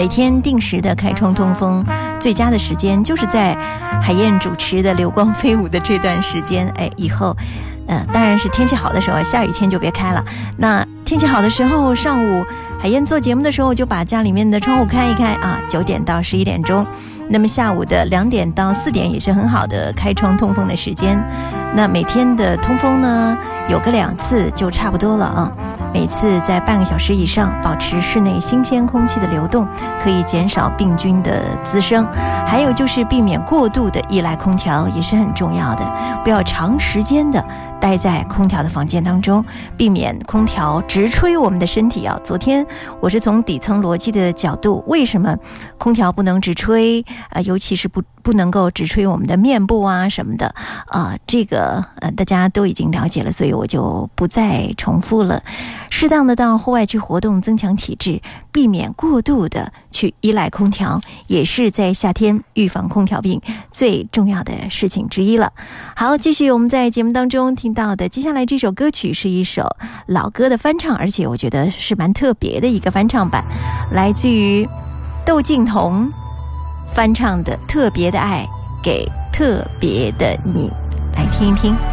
每天定时的开窗通风，最佳的时间就是在海燕主持的流光飞舞的这段时间。以后当然是天气好的时候，下雨天就别开了。那天气好的时候，上午海燕做节目的时候，就把家里面的窗户开一开啊，9点到11点钟。那么下午的2点到4点也是很好的开窗通风的时间。那每天的通风呢，有个2次就差不多了啊。每次在半个小时以上，保持室内新鲜空气的流动，可以减少病菌的滋生。还有就是避免过度的依赖空调，也是很重要的，不要长时间的待在空调的房间当中，避免空调直吹我们的身体啊。昨天我是从底层逻辑的角度，为什么空调不能直吹尤其是不能够直吹我们的面部啊什么的这个大家都已经了解了，所以我就不再重复了。适当的到户外去活动，增强体质，避免过度的去依赖空调，也是在夏天预防空调病最重要的事情之一了。好，继续我们在节目当中听到的接下来这首歌曲是一首老歌的翻唱，而且我觉得是蛮特别的一个翻唱版，来自于窦靖童翻唱的《特别的爱给特别的你》，来听一听。